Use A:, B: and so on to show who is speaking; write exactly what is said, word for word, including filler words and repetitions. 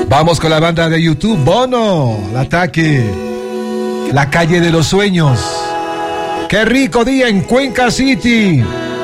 A: Vamos con la banda de YouTube, Bono, el ataque, La calle de los sueños. Qué rico día en Cuenca City.